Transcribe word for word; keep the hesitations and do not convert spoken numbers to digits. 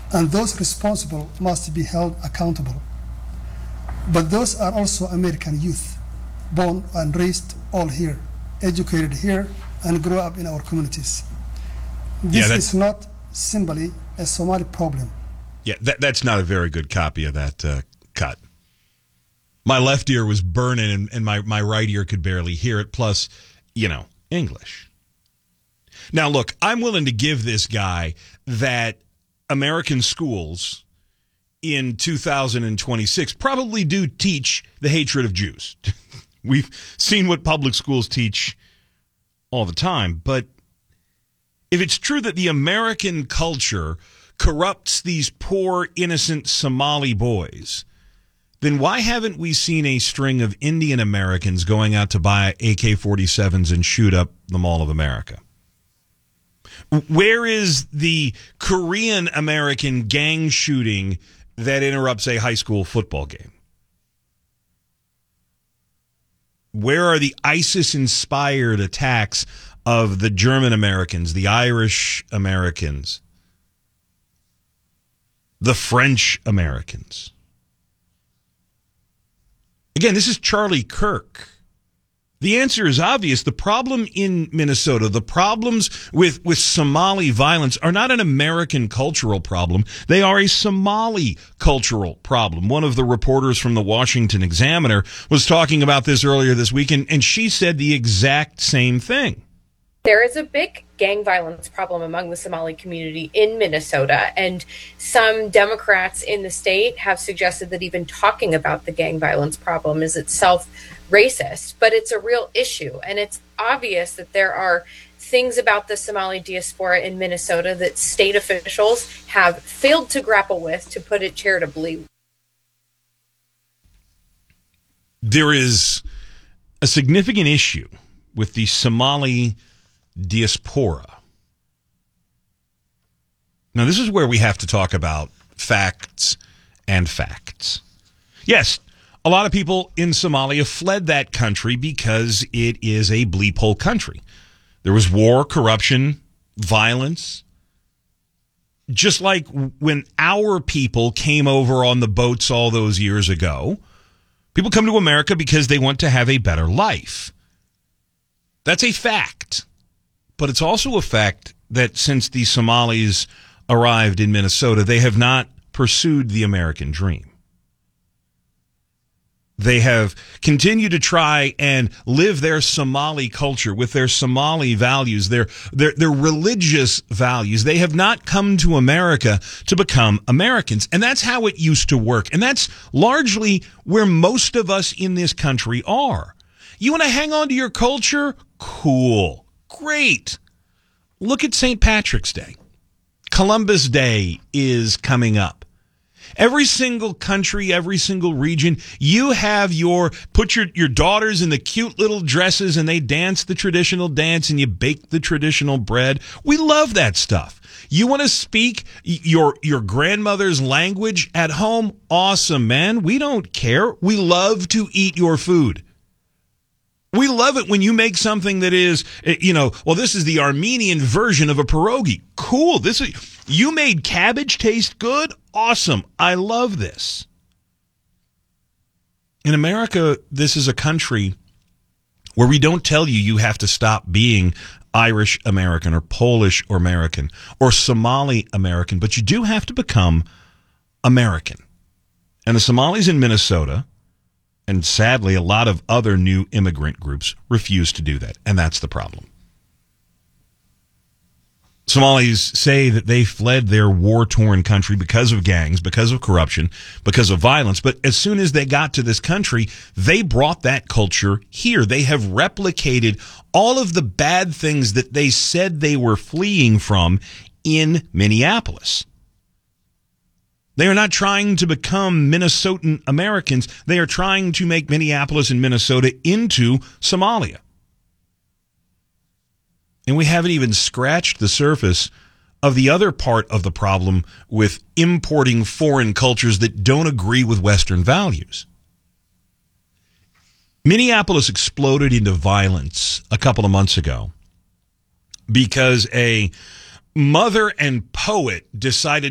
and those responsible must be held accountable. But those are also American youth, born and raised all here, educated here, and grew up in our communities. This yeah, is not simply a Somali problem. Yeah, that, that's not a very good copy of that uh, cut. My left ear was burning, and, and my, my right ear could barely hear it, plus, you know, English. Now, look, I'm willing to give this guy that American schools in two thousand twenty-six probably do teach the hatred of Jews. We've seen what public schools teach all the time. But if it's true that the American culture corrupts these poor, innocent Somali boys, then why haven't we seen a string of Indian Americans going out to buy A K forty-sevens and shoot up the Mall of America? Where is the Korean American gang shooting that interrupts a high school football game? Where are the ISIS-inspired attacks of the German Americans, the Irish Americans, the French Americans? Again, this is Charlie Kirk. The answer is obvious. The problem in Minnesota, the problems with, with Somali violence are not an American cultural problem. They are a Somali cultural problem. One of the reporters from the Washington Examiner was talking about this earlier this week, and, and she said the exact same thing. There is a big gang violence problem among the Somali community in Minnesota, and some Democrats in the state have suggested that even talking about the gang violence problem is itself racist, but it's a real issue. And it's obvious that there are things about the Somali diaspora in Minnesota that state officials have failed to grapple with, to put it charitably. There is a significant issue with the Somali diaspora. Now, this is where we have to talk about facts and facts. Yes, a lot of people in Somalia fled that country because it is a bleep hole country. There was war, corruption, violence. Just like when our people came over on the boats all those years ago, people come to America because they want to have a better life. That's a fact. But it's also a fact that since the Somalis arrived in Minnesota, they have not pursued the American dream. They have continued to try and live their Somali culture with their Somali values, their, their, their religious values. They have not come to America to become Americans. And that's how it used to work. And that's largely where most of us in this country are. You want to hang on to your culture? Cool. Great. Look at Saint Patrick's Day. Columbus Day is coming up. Every single country, every single region, you have your, put your, your daughters in the cute little dresses and they dance the traditional dance and you bake the traditional bread. We love that stuff. You want to speak your, your grandmother's language at home? Awesome, man. We don't care. We love to eat your food. We love it when you make something that is, you know, well, this is the Armenian version of a pierogi. Cool. This is, you made cabbage taste good? Awesome. I love this. In America, this is a country where we don't tell you you have to stop being Irish American or Polish or American or Somali American, but you do have to become American. And the Somalis in Minnesota, and sadly, a lot of other new immigrant groups refuse to do that. And that's the problem. Somalis say that they fled their war-torn country because of gangs, because of corruption, because of violence. But as soon as they got to this country, they brought that culture here. They have replicated all of the bad things that they said they were fleeing from in Minneapolis. They are not trying to become Minnesotan Americans. They are trying to make Minneapolis and Minnesota into Somalia. And we haven't even scratched the surface of the other part of the problem with importing foreign cultures that don't agree with Western values. Minneapolis exploded into violence a couple of months ago because a mother and poet decided